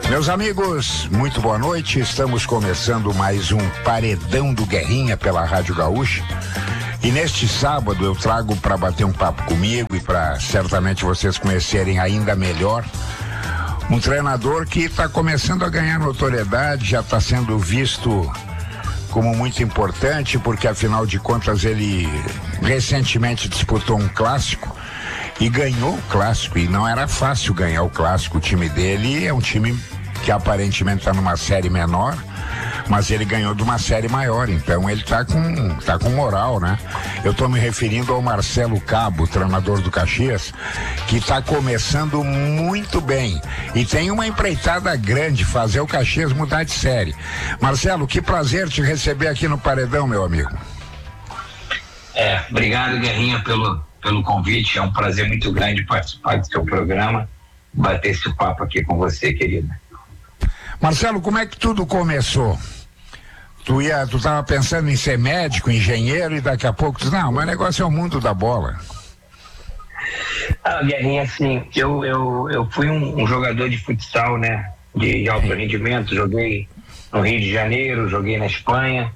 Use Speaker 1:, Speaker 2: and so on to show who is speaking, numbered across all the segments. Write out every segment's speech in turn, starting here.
Speaker 1: Meus amigos, muito boa noite. Estamos começando mais um Paredão do Guerrinha pela Rádio Gaúcha. E neste sábado eu trago para bater um papo comigo e para certamente vocês conhecerem ainda melhor um treinador que está começando a ganhar notoriedade, já está sendo visto como muito importante, porque afinal de contas ele recentemente disputou um clássico e ganhou o clássico, e não era fácil ganhar o clássico. O time dele é um time que aparentemente está numa série menor, mas ele ganhou de uma série maior, então ele tá com moral, né? Eu tô me referindo ao Marcelo Cabo, treinador do Caxias, que tá começando muito bem e tem uma empreitada grande, fazer o Caxias mudar de série. Marcelo, que prazer te receber aqui no Paredão, meu amigo.
Speaker 2: Obrigado, Guerrinha, pelo convite. É um prazer muito grande participar do seu programa, bater esse papo aqui com você, querida.
Speaker 1: Marcelo, como é que tudo começou? Tu tava pensando em ser médico, engenheiro, e daqui a pouco tu não, mas o negócio é o mundo da bola.
Speaker 2: Guerrinha, assim, eu fui um jogador de futsal, né, de alto rendimento. Joguei no Rio de Janeiro, joguei na Espanha,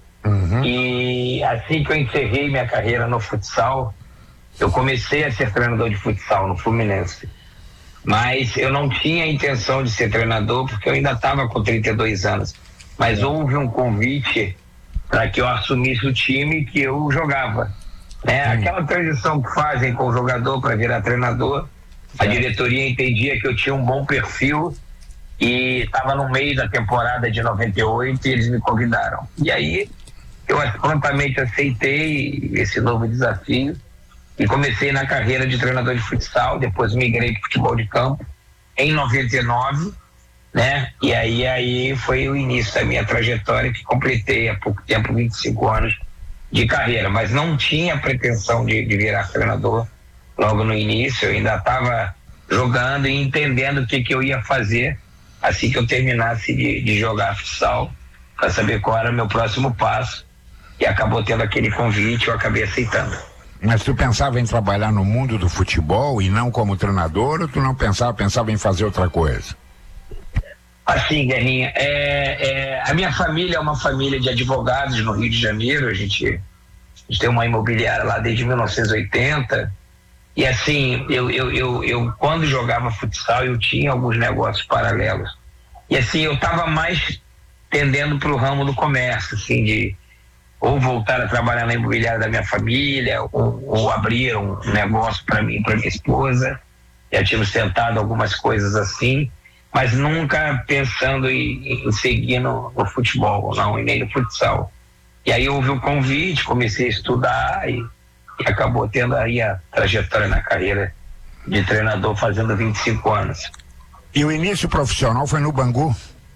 Speaker 2: e assim que eu encerrei minha carreira no futsal, eu comecei a ser treinador de futsal no Fluminense. Mas eu não tinha a intenção de ser treinador, porque eu ainda estava com 32 anos. Mas houve um convite para que eu assumisse o time que eu jogava. Aquela transição que fazem com o jogador para virar treinador, a diretoria entendia que eu tinha um bom perfil e estava no meio da temporada de 98 e eles me convidaram. E aí eu prontamente aceitei esse novo desafio e comecei na carreira de treinador de futsal. Depois migrei para futebol de campo em 99, né? E aí foi o início da minha trajetória, que completei há pouco tempo 25 anos de carreira, mas não tinha pretensão de virar treinador logo no início. Eu ainda estava jogando e entendendo o que eu ia fazer assim que eu terminasse de jogar futsal, para saber qual era o meu próximo passo, e acabou tendo aquele convite, eu acabei aceitando.
Speaker 1: Mas tu pensava em trabalhar no mundo do futebol e não como treinador, ou tu não pensava em fazer outra coisa?
Speaker 2: Assim, Guerrinha, a minha família é uma família de advogados no Rio de Janeiro. A gente tem uma imobiliária lá desde 1980, e assim, eu quando jogava futsal, eu tinha alguns negócios paralelos, e assim, eu estava mais tendendo para o ramo do comércio, assim, de ou voltar a trabalhar na imobiliária da minha família, ou abrir um negócio para mim e para minha esposa. Já tínhamos tentado algumas coisas assim, mas nunca pensando em seguir no futebol, não, e nem no futsal. E aí houve um convite, comecei a estudar e acabou tendo aí a trajetória na carreira de treinador, fazendo 25 anos.
Speaker 1: E o início profissional foi no Bangu?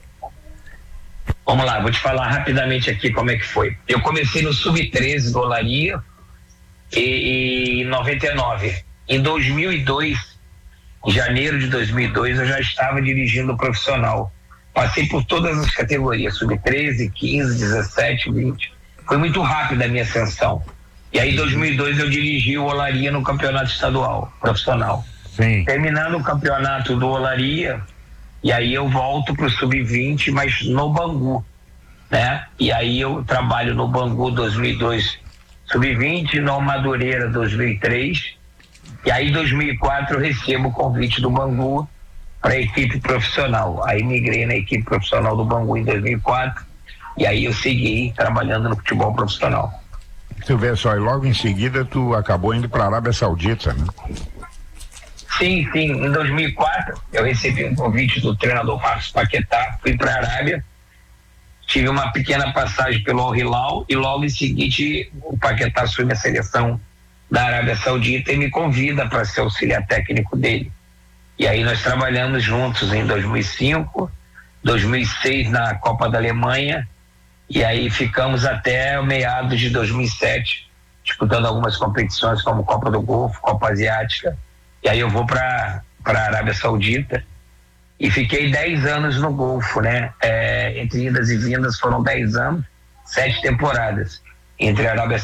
Speaker 2: Vamos lá, vou te falar rapidamente aqui como é que foi. Eu comecei no Sub-13 do Olaria em 99. Em 2002, em janeiro de 2002, eu já estava dirigindo o profissional. Passei por todas as categorias, Sub-13, 15, 17, 20. Foi muito rápida a minha ascensão. E aí, em 2002, eu dirigi o Olaria no campeonato estadual, profissional.
Speaker 1: Sim.
Speaker 2: Terminando o campeonato do Olaria, e aí eu volto para o Sub-20, mas no Bangu, né? E aí eu trabalho no Bangu 2002, Sub-20, no Madureira 2003, e aí em 2004 eu recebo o convite do Bangu para a equipe profissional. Aí migrei na equipe profissional do Bangu em 2004, e aí eu segui trabalhando no futebol profissional.
Speaker 1: Tu vê só, e logo em seguida tu acabou indo para a Arábia Saudita, né?
Speaker 2: Sim, em 2004 eu recebi um convite do treinador Marcos Paquetá, fui para a Arábia, tive uma pequena passagem pelo Al Hilal e logo em seguida o Paquetá assume a seleção da Arábia Saudita e me convida para ser auxiliar técnico dele. E aí nós trabalhamos juntos em 2005, 2006 na Copa da Alemanha, e aí ficamos até meados de 2007, disputando algumas competições como Copa do Golfo, Copa Asiática. E aí eu vou para a Arábia Saudita e fiquei 10 anos no Golfo, né? Entre idas e vindas foram 10 anos, 7 temporadas, entre a Arábia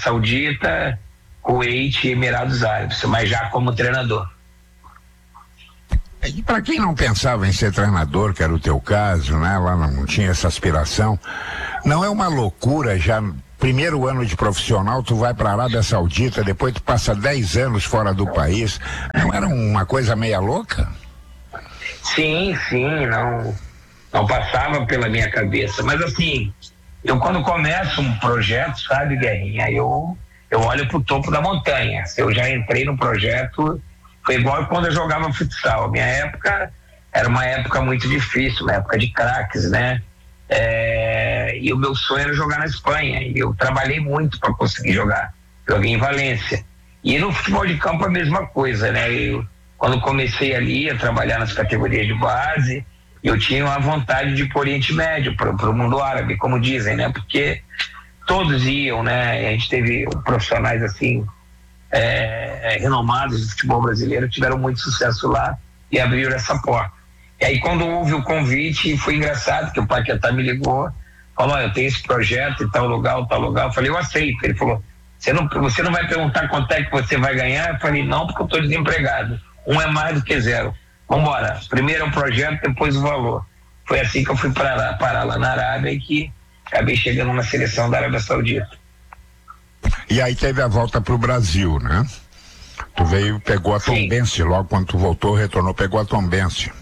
Speaker 2: Saudita, Kuwait e Emirados Árabes, mas já como treinador.
Speaker 1: E para quem não pensava em ser treinador, que era o teu caso, né? Lá não tinha essa aspiração, não é uma loucura já, primeiro ano de profissional, tu vai para a Arábia Saudita, depois tu passa 10 anos fora do país, não era uma coisa meia louca?
Speaker 2: Sim, não passava pela minha cabeça, mas assim, eu quando começo um projeto, sabe, Guerrinha, eu olho pro topo da montanha. Se eu já entrei no projeto, foi igual quando eu jogava futsal. Minha época era uma época muito difícil, uma época de craques, né? E o meu sonho era jogar na Espanha, e eu trabalhei muito para conseguir jogar. Joguei em Valência. E no futebol de campo a mesma coisa, né? Quando comecei ali a trabalhar nas categorias de base, eu tinha uma vontade de ir para o Oriente Médio, para o mundo árabe, como dizem, né? Porque todos iam, né? A gente teve profissionais assim, renomados do futebol brasileiro, tiveram muito sucesso lá e abriram essa porta. E aí quando houve o convite, foi engraçado que o Paquetá me ligou, falou, eu tenho esse projeto em tal lugar, eu falei, eu aceito. Ele falou, você não vai perguntar quanto é que você vai ganhar? Eu falei, não, porque eu estou desempregado. Um é mais do que zero. Vambora. Primeiro é o projeto, depois o valor. Foi assim que eu fui parar lá na Arábia e que acabei chegando na seleção da Arábia Saudita.
Speaker 1: E aí teve a volta pro Brasil, né? Tu veio, pegou a Tombense, logo quando tu voltou, retornou, pegou a Tombense.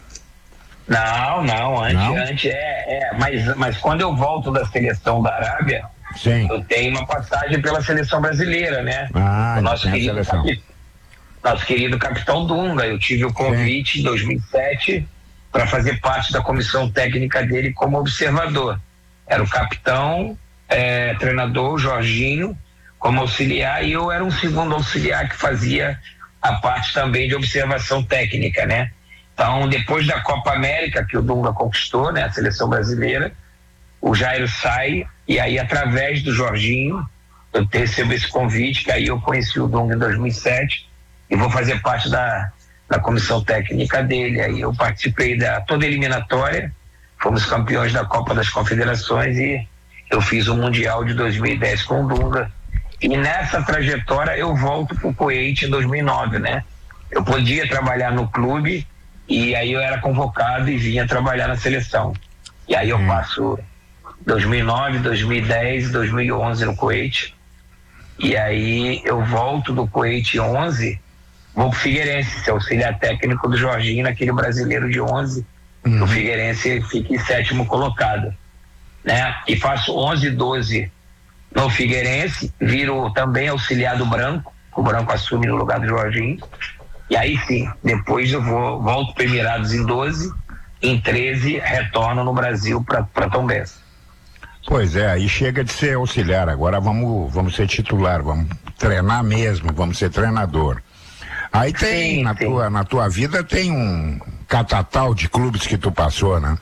Speaker 2: Antes mas quando eu volto da seleção da Arábia,
Speaker 1: sim,
Speaker 2: eu tenho uma passagem pela seleção brasileira, né?
Speaker 1: O
Speaker 2: nosso querido capitão Dunga. Eu tive o convite, sim, em 2007 para fazer parte da comissão técnica dele como observador. Era o capitão, treinador, o Jorginho, como auxiliar, e eu era um segundo auxiliar que fazia a parte também de observação técnica, né? Então, depois da Copa América, que o Dunga conquistou, né, a seleção brasileira, o Jairo sai, e aí, através do Jorginho, eu recebo esse convite, que aí eu conheci o Dunga em 2007, e vou fazer parte da comissão técnica dele. Aí eu participei da toda a eliminatória, fomos campeões da Copa das Confederações, e eu fiz o Mundial de 2010 com o Dunga. E nessa trajetória eu volto para o Kuwait em 2009, né? Eu podia trabalhar no clube, e aí eu era convocado e vinha trabalhar na seleção. E aí eu passo 2009, 2010, 2011 no Kuwait. E aí eu volto do Kuwait 11, vou pro Figueirense, ser auxiliar técnico do Jorginho, naquele brasileiro de 11. O Figueirense fica em 7º colocado, né? E faço 11 e 12 no Figueirense, viro também auxiliar do Branco, o Branco assume no lugar do Jorginho. E aí sim, depois eu volto para Emirados em 12, em 13 retorno no Brasil para Tombense.
Speaker 1: Pois é, aí chega de ser auxiliar, agora vamos ser titular, vamos treinar mesmo, vamos ser treinador. Aí tem, na tua vida tem um catatal de clubes que tu passou, né?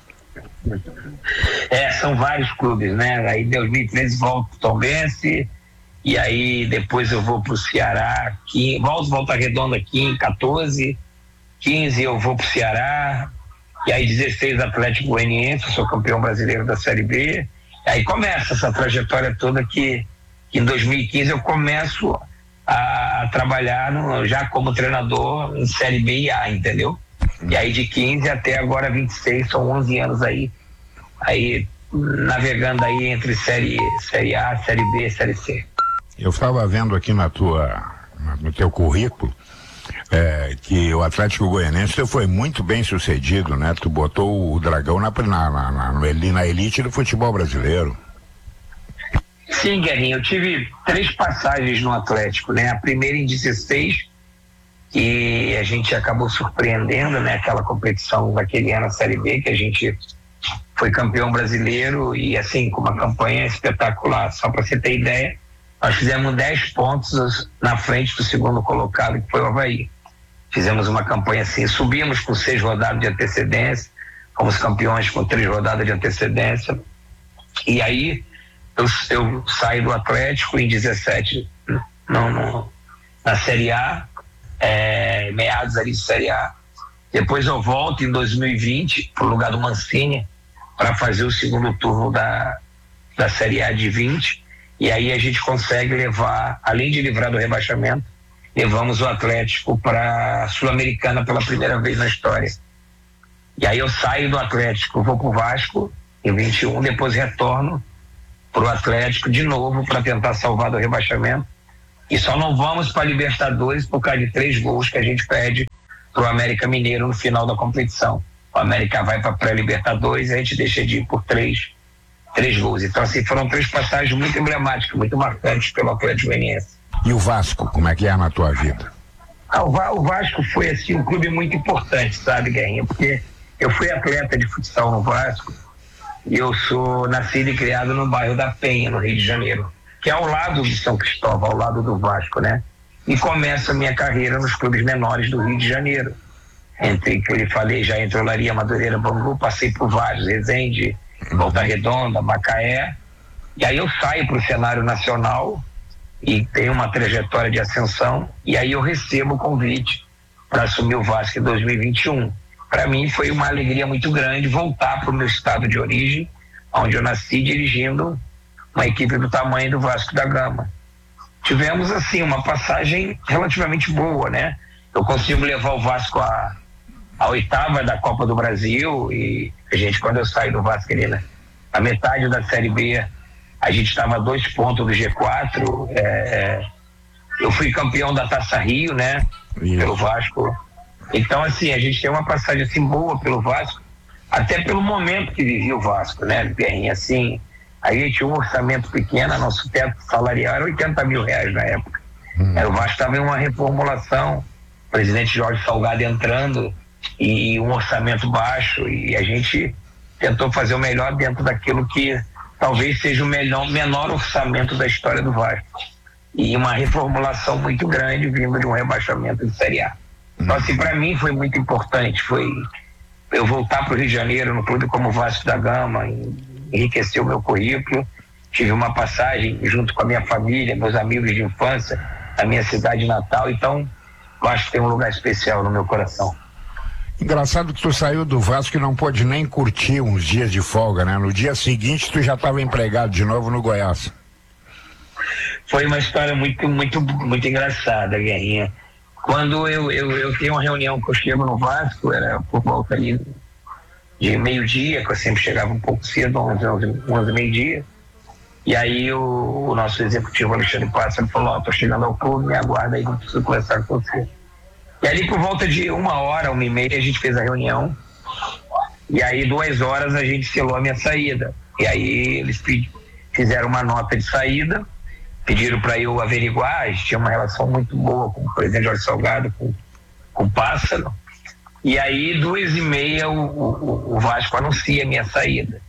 Speaker 2: São vários clubes, né? Aí em 2013 volto para Tombense, e aí depois eu vou pro Ceará, Volta Redonda aqui em 14, 15 eu vou pro Ceará, e aí 16 Atlético Goianiense, sou campeão brasileiro da Série B. Aí começa essa trajetória toda que em 2015 eu começo a trabalhar já como treinador em Série B e A, entendeu? E aí de 15 até agora 26, são 11 anos aí navegando aí entre Série A, Série B e Série C.
Speaker 1: Eu estava vendo aqui no teu currículo que o Atlético Goianiense foi muito bem sucedido, né? Tu botou o Dragão na elite do futebol brasileiro.
Speaker 2: Sim, Guerrinho, eu tive 3 passagens no Atlético, né? A primeira em 16, que a gente acabou surpreendendo, né? Aquela competição daquele ano, a Série B, que a gente foi campeão brasileiro e assim, com uma campanha espetacular. Só para você ter ideia, nós fizemos 10 pontos na frente do segundo colocado, que foi o Avaí. Fizemos uma campanha assim, subimos com 6 rodadas de antecedência, fomos campeões com 3 rodadas de antecedência. E aí eu saí do Atlético em 17 na Série A, meados ali de Série A. Depois eu volto em 2020 para o lugar do Mancini para fazer o segundo turno da Série A de 20, e aí a gente consegue levar, além de livrar do rebaixamento, levamos o Atlético para a Sul-Americana pela primeira vez na história. E aí eu saio do Atlético, vou pro Vasco em 21, depois retorno pro Atlético de novo para tentar salvar do rebaixamento. E só não vamos para Libertadores por causa de 3 gols que a gente perde pro América Mineiro no final da competição. O América vai para pré-Libertadores e a gente deixa de ir por 3 gols. Então, assim, foram 3 passagens muito emblemáticas, muito marcantes pelo Atlético Goianiense.
Speaker 1: E o Vasco, como é que é na tua vida?
Speaker 2: O Vasco foi, assim, um clube muito importante, sabe, Guerrinha? Porque eu fui atleta de futsal no Vasco e eu sou nascido e criado no bairro da Penha, no Rio de Janeiro, que é ao lado de São Cristóvão, ao lado do Vasco, né? E começo a minha carreira nos clubes menores do Rio de Janeiro. Que eu lhe falei, já entre Olaria, Madureira, Bangu, passei por vários, Resende, Volta Redonda, Macaé, e aí eu saio para o cenário nacional e tenho uma trajetória de ascensão, e aí eu recebo o convite para assumir o Vasco em 2021. Para mim foi uma alegria muito grande voltar para o meu estado de origem, onde eu nasci, dirigindo uma equipe do tamanho do Vasco da Gama. Tivemos, assim, uma passagem relativamente boa, né? Eu consigo levar o Vasco a 8ª da Copa do Brasil, e a gente, quando eu saí do Vasco, né, a metade da Série B, a gente estava a 2 pontos do G4. Eu fui campeão da Taça Rio, né? Pelo Vasco. Então, assim, a gente tem uma passagem assim boa pelo Vasco, até pelo momento que vivia o Vasco, né, Guerrinha? Assim, a gente tinha um orçamento pequeno, nosso teto salarial era R$80 mil na época. O Vasco estava em uma reformulação, o presidente Jorge Salgado entrando e um orçamento baixo, e a gente tentou fazer o melhor dentro daquilo que talvez seja o menor orçamento da história do Vasco, e uma reformulação muito grande vindo de um rebaixamento de Série A. Então, assim, para mim foi muito importante, foi eu voltar para o Rio de Janeiro no clube como Vasco da Gama, enriqueceu o meu currículo. Tive uma passagem junto com a minha família, meus amigos de infância, na minha cidade natal, então Vasco tem um lugar especial no meu coração.
Speaker 1: Engraçado que tu saiu do Vasco e não pôde nem curtir uns dias de folga, né? No dia seguinte tu já estava empregado de novo no Goiás.
Speaker 2: Foi uma história muito, muito, muito engraçada, Guerrinha. Quando eu tenho uma reunião que eu chego no Vasco, era por volta ali de meio-dia, que eu sempre chegava um pouco cedo, 11 meio-dia, e aí o nosso executivo Alexandre Pássaro falou: tô chegando ao clube, me aguarda aí, não preciso conversar com você. E ali por volta de 1h, 1h30, a gente fez a reunião, e aí 2 horas a gente selou a minha saída. E aí eles fizeram uma nota de saída, pediram para eu averiguar, a gente tinha uma relação muito boa com o presidente Jorge Salgado, com o Pássaro, e aí 2h30 o Vasco anuncia a minha saída.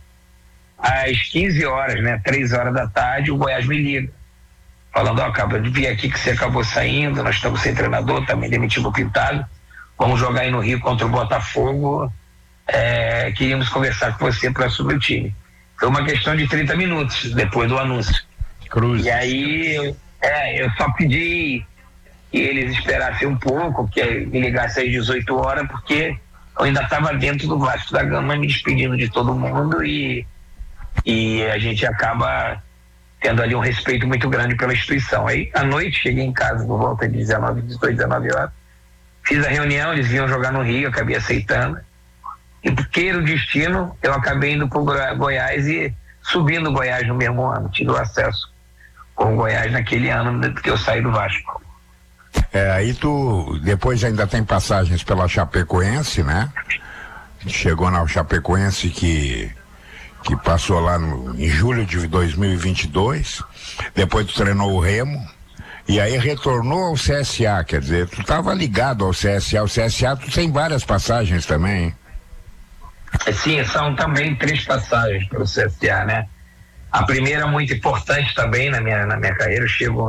Speaker 2: Às 15 horas, né, 3 horas da tarde, o Goiás me liga, falando: acaba de vir aqui que você acabou saindo, nós estamos sem treinador, também demitimos o Pintado, vamos jogar aí no Rio contra o Botafogo, queríamos conversar com você para assumir o time. Foi uma questão de 30 minutos depois do anúncio.
Speaker 1: Cruz.
Speaker 2: E aí eu só pedi que eles esperassem um pouco, que me ligassem às 18 horas, porque eu ainda estava dentro do Vasco da Gama, me despedindo de todo mundo, e a gente acaba tendo ali um respeito muito grande pela instituição. Aí, à noite, cheguei em casa por volta de 19 horas, fiz a reunião, eles vinham jogar no Rio, acabei aceitando, e por queira o destino, eu acabei indo para Goiás e subindo o Goiás no mesmo ano, tive o acesso com o Goiás naquele ano que eu saí do Vasco.
Speaker 1: Aí tu depois ainda tem passagens pela Chapecoense, né? Chegou na Chapecoense que passou lá em julho de 2022, depois tu treinou o Remo, e aí retornou ao CSA, quer dizer, tu estava ligado ao CSA, o CSA tu tem várias passagens também, hein?
Speaker 2: Sim, são também 3 passagens pelo CSA, né? A primeira, muito importante também na minha carreira, eu chego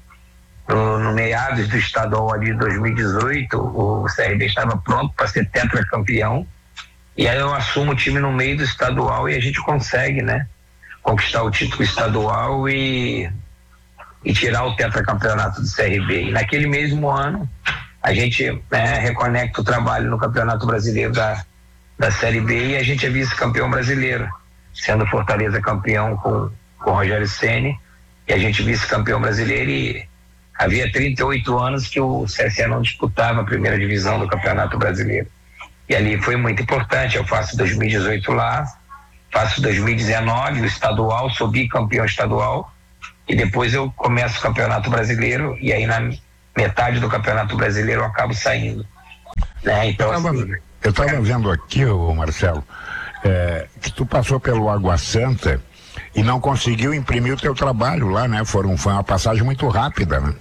Speaker 2: no meados do estadual ali de 2018, o CRB estava pronto para ser tetracampeão, e aí eu assumo o time no meio do estadual e a gente consegue, né, conquistar o título estadual e tirar o tetracampeonato do CRB. E naquele mesmo ano, a gente reconecta o trabalho no Campeonato Brasileiro da Série B, e a gente é vice-campeão brasileiro, sendo Fortaleza campeão com o Rogério Ceni, e a gente vice-campeão brasileiro, e havia 38 anos que o CSA não disputava a primeira divisão do Campeonato Brasileiro. E ali foi muito importante. Eu faço 2018 lá, faço 2019 o estadual, sou bicampeão estadual, e depois eu começo o Campeonato Brasileiro, e aí na metade do Campeonato Brasileiro eu acabo saindo, né? Então,
Speaker 1: eu estava vendo aqui, Marcelo, que tu passou pelo Água Santa e não conseguiu imprimir o teu trabalho lá, né? Foi uma passagem muito rápida, né?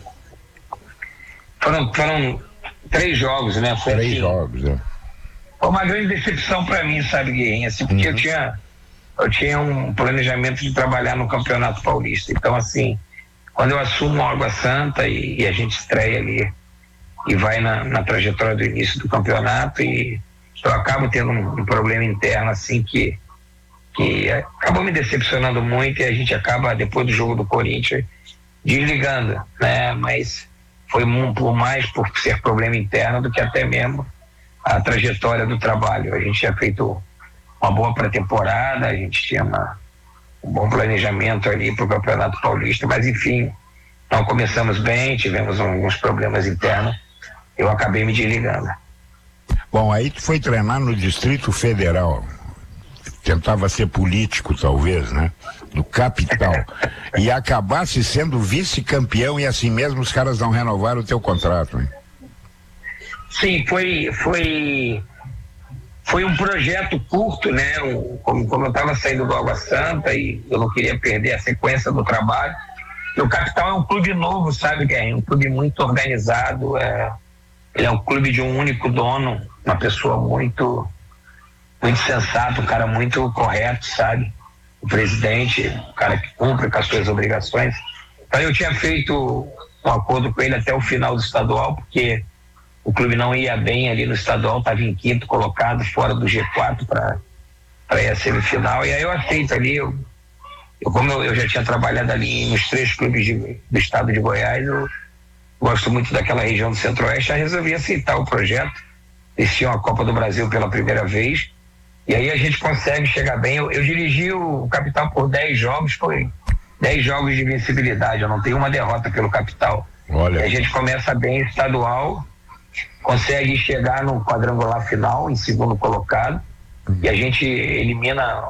Speaker 2: Foram 3 jogos, né? Foi
Speaker 1: 3
Speaker 2: assim,
Speaker 1: jogos, né?
Speaker 2: Foi uma grande decepção para mim, sabe, Guerrinha? Assim, porque eu tinha um planejamento de trabalhar no Campeonato Paulista. Então, assim, quando eu assumo a Água Santa e a gente estreia ali e vai na trajetória do início do campeonato, e eu acabo tendo um problema interno, assim, que acabou me decepcionando muito, e a gente acaba, depois do jogo do Corinthians, desligando, né? Mas foi mais por ser problema interno do que até mesmo a trajetória do trabalho. A gente tinha feito uma boa pré-temporada, a gente tinha um bom planejamento ali para o Campeonato Paulista, mas enfim, não começamos bem, tivemos alguns problemas internos, eu acabei me desligando.
Speaker 1: Bom, aí tu foi treinar no Distrito Federal, tentava ser político talvez, né? Do capital, e acabasse sendo vice-campeão, e assim mesmo os caras não renovaram o teu contrato, hein?
Speaker 2: Sim, foi um projeto curto, né? Como eu estava saindo do Água Santa e eu não queria perder a sequência do trabalho. E o Capital é um clube novo, sabe, Guerrinho? Um clube muito organizado. Ele é um clube de um único dono, uma pessoa muito sensata, um cara muito correto, sabe? O presidente, um cara que cumpre com as suas obrigações. Então eu tinha feito um acordo com ele até o final do estadual, porque o clube não ia bem ali no estadual, estava em 5º colocado, fora do G4 para ir à semifinal, e aí eu aceito ali, como eu já tinha trabalhado ali nos 3 clubes do estado de Goiás, eu gosto muito daquela região do Centro-Oeste, eu resolvi aceitar o projeto. Eles tinham a Copa do Brasil pela primeira vez, e aí a gente consegue chegar bem. Eu dirigi o Capital por 10 jogos, foi 10 jogos de invencibilidade, eu não tenho uma derrota pelo Capital.
Speaker 1: Olha.
Speaker 2: E a gente começa bem estadual, consegue chegar no quadrangular final, em 2º colocado, e a gente elimina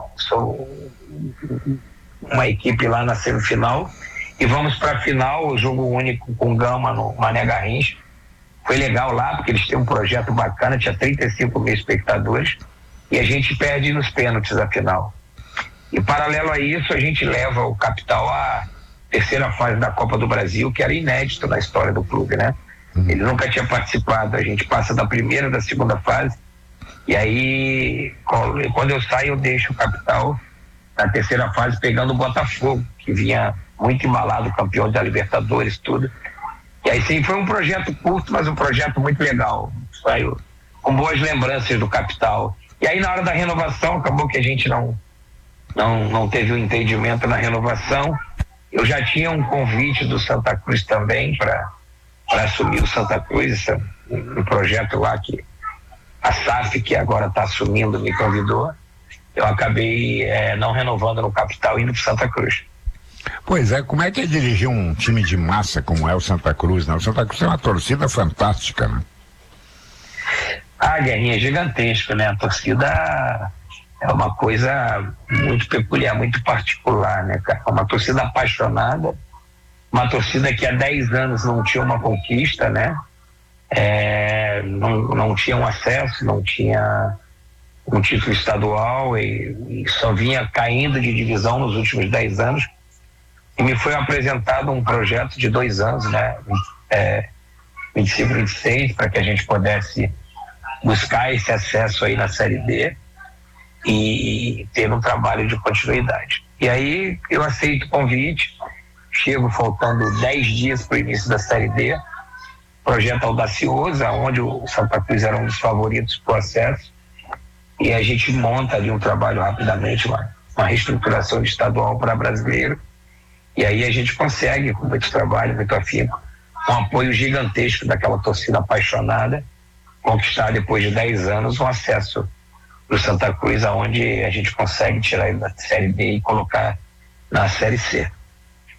Speaker 2: uma equipe lá na semifinal, e vamos para a final, o jogo único com Gama no Mané Garrincha. Foi legal lá, porque eles têm um projeto bacana, tinha 35 mil espectadores, e a gente perde nos pênaltis a final. E paralelo a isso, a gente leva o Capital à 3ª fase da Copa do Brasil, que era inédito na história do clube, né? Ele nunca tinha participado, a gente passa da primeira, da 2ª fase, e aí quando eu saio eu deixo o Capital na 3ª fase pegando o Botafogo, que vinha muito embalado, campeão da Libertadores, tudo. E aí sim, foi um projeto curto, mas um projeto muito legal, saiu com boas lembranças do Capital. E aí na hora da renovação, acabou que a gente não teve um entendimento na renovação. Eu já tinha um convite do Santa Cruz também para assumir o Santa Cruz, um projeto lá que a SAF, que agora está assumindo, me convidou. Eu acabei não renovando no Capital, indo para Santa Cruz.
Speaker 1: Pois é, como é que é dirigir um time de massa como é o Santa Cruz, né? O Santa Cruz é uma torcida fantástica, né?
Speaker 2: Guerrinha, é gigantesco, né? A torcida é uma coisa muito peculiar, muito particular, né, cara? É uma torcida apaixonada, uma torcida que há 10 anos não tinha uma conquista, né? Não tinha um acesso, não tinha um título estadual e só vinha caindo de divisão nos últimos 10 anos. E me foi apresentado um projeto de 2 anos, né? 25, 26, para que a gente pudesse buscar esse acesso aí na Série D e ter um trabalho de continuidade. E aí eu aceito o convite, chego faltando 10 dias para o início da Série D, projeto audacioso, onde o Santa Cruz era um dos favoritos para o acesso, e a gente monta ali um trabalho rapidamente, uma reestruturação de estadual para brasileiro, e aí a gente consegue, com muito trabalho, muito afinco, um apoio gigantesco daquela torcida apaixonada, conquistar depois de 10 anos um acesso para o Santa Cruz, aonde a gente consegue tirar ele da Série D e colocar na Série C.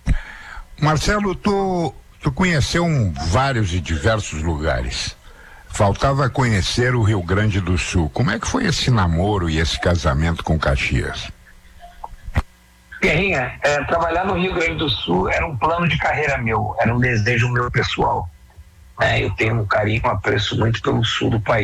Speaker 1: Marcelo, tu conheceu vários e diversos lugares. Faltava conhecer o Rio Grande do Sul. Como é que foi esse namoro e esse casamento com Caxias?
Speaker 2: Guerrinha, trabalhar no Rio Grande do Sul era um plano de carreira meu, era um desejo meu pessoal. Eu tenho um carinho, um apreço muito pelo sul do país.